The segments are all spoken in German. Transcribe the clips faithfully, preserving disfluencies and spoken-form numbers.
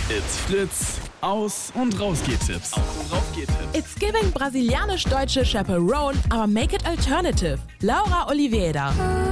It's Fritz. Aus- und Rausgeht-Tipps. Aus- und Rausgeht-Tipps. It's giving brasilianisch-deutsche Chaperone, aber make it alternative. Laura Oliveira.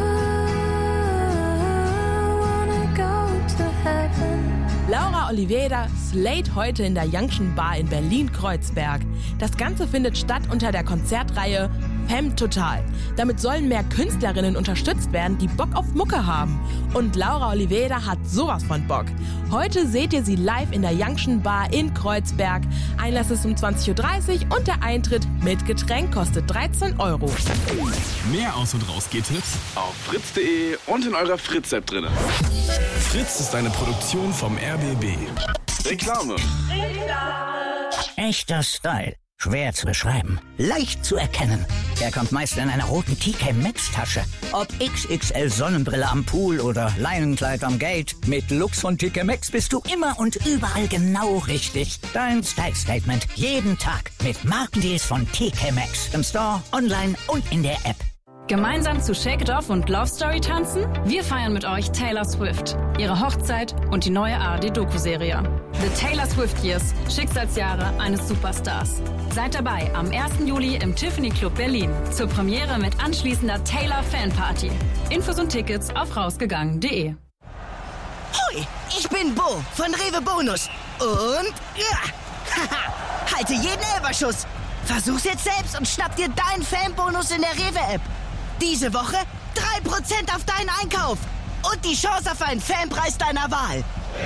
Laura Oliveira slayt heute in der Young'schen Bar in Berlin-Kreuzberg. Das Ganze findet statt unter der Konzertreihe Femme Total. Damit sollen mehr Künstlerinnen unterstützt werden, die Bock auf Mucke haben. Und Laura Oliveira hat sowas von Bock. Heute seht ihr sie live in der Young'schen Bar in Kreuzberg. Einlass ist um zwanzig Uhr dreißig und der Eintritt mit Getränk kostet dreizehn Euro. Mehr Aus- und Rausgeht-Tipps auf fritz punkt de und in eurer Fritz-App drin. Fritz ist eine Produktion vom R B B. Reklame. Echter Style. Schwer zu beschreiben. Leicht zu erkennen. Er kommt meist in einer roten T K Maxx Tasche. Ob X X L Sonnenbrille am Pool oder Leinenkleid am Gate. Mit Lux von T K Maxx bist du immer und überall genau richtig. Dein Style Statement. Jeden Tag. Mit Markendeals von T K Maxx. Im Store, online und in der App. Gemeinsam zu Shake It Off und Love Story tanzen? Wir feiern mit euch Taylor Swift, ihre Hochzeit und die neue A R D-Doku-Serie. The Taylor Swift Years, Schicksalsjahre eines Superstars. Seid dabei am ersten Juli im Tiffany Club Berlin zur Premiere mit anschließender Taylor Fanparty. Infos und Tickets auf rausgegangen punkt de. Hoi, ich bin Bo von Rewe Bonus. Und ja, haha, halte jeden Elferschuss. Versuch's jetzt selbst und schnapp dir deinen Fanbonus in der Rewe-App. Diese Woche drei Prozent auf deinen Einkauf und die Chance auf einen Fanpreis deiner Wahl.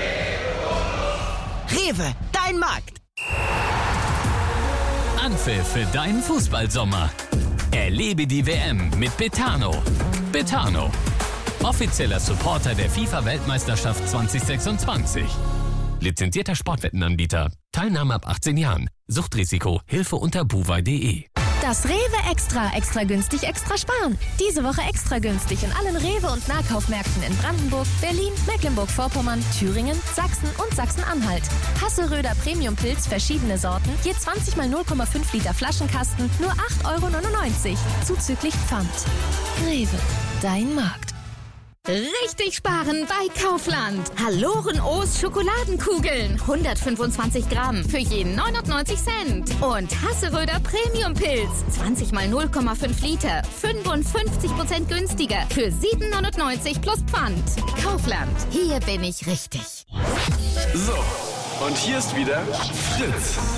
Rewe, dein Markt. Anpfiff für deinen Fußballsommer. Erlebe die W M mit Betano. Betano, offizieller Supporter der FIFA-Weltmeisterschaft zwanzig sechsundzwanzig. Lizenzierter Sportwettenanbieter. Teilnahme ab achtzehn Jahren. Suchtrisiko. Hilfe unter buwei punkt de. Das Rewe Extra. Extra günstig, extra sparen. Diese Woche extra günstig in allen Rewe- und Nahkaufmärkten in Brandenburg, Berlin, Mecklenburg-Vorpommern, Thüringen, Sachsen und Sachsen-Anhalt. Hasseröder Premium-Pilz, verschiedene Sorten, je zwanzig mal null Komma fünf Liter Flaschenkasten, nur acht Euro neunundneunzig. Zuzüglich Pfand. Rewe, dein Markt. Richtig sparen bei Kaufland. Haloren-O's Schokoladenkugeln. hundertfünfundzwanzig Gramm für jeden neunundneunzig Cent. Und Hasseröder Premium-Pilz. zwanzig mal null Komma fünf Liter. fünfundfünfzig Prozent günstiger. Für sieben neunundneunzig plus Pfand. Kaufland. Hier bin ich richtig. So, und hier ist wieder Fritz.